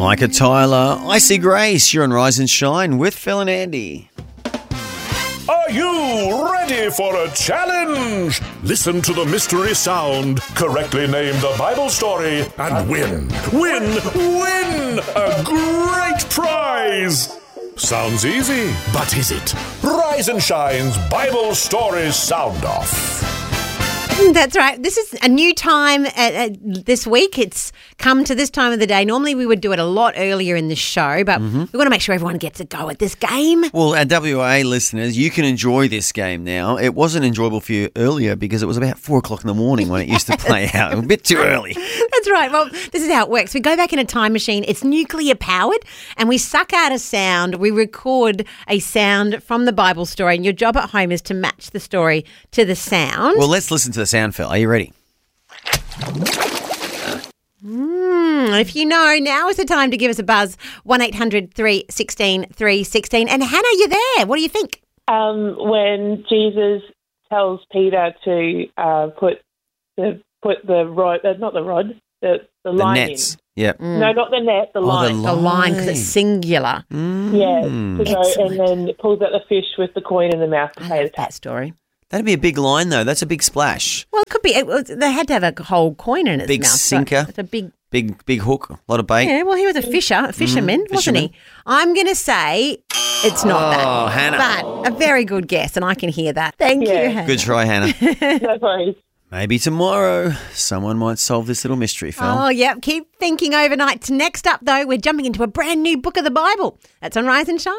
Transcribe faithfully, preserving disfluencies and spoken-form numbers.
Micah Tyler, Icy Grace, you're on Rise and Shine with Phil and Andy. Are you ready for a challenge? Listen to the mystery sound, correctly name the Bible story, and win, win, win a great prize. Sounds easy, but is it? Rise and Shine's Bible Stories Sound Off. That's right. This is a new time uh, uh, this week. It's come to this time of the day. Normally we would do it a lot earlier in the show, but mm-hmm. we want to make sure everyone gets a go at this game. Well, our W A listeners, you can enjoy this game now. It wasn't enjoyable for you earlier because it was about four o'clock in the morning when it used to play out. A bit too early. That's right. Well, this is how it works. We go back in a time machine. It's nuclear powered and we suck out a sound. We record a sound from the Bible story and your job at home is to match the story to the sound. Well, let's listen to the sound, Phil. Are you ready? Mm, if you know, now is the time to give us a buzz. one eight hundred three one six three one six. And Hannah, you're there. What do you think? Um, when Jesus tells Peter to uh, put the put the rod, uh, not the rod, the, the, the line nets. in. Yep. Mm. No, not the net, the oh, line. The line, because it's singular. Mm. Yeah, to go, and then pulls out the fish with the coin in the mouth to I pay the love that tax. story. That'd be a big line, though. That's a big splash. Well, it could be. It was, they had to have a whole coin in its Big mouth. sinker. So it's a big... Big, big hook. A lot of bait. Yeah, well, he was a fisher, a fisherman, Mm, wasn't fisherman. he? I'm going to say it's not that. Oh, Hannah. But a very good guess, and I can hear that. Thank Yeah. you, Hannah. Good try, Hannah. No worries. Maybe tomorrow someone might solve this little mystery, Phil. Oh, yeah. Keep thinking overnight. Next up, though, we're jumping into a brand new book of the Bible. That's on Rise and Shine.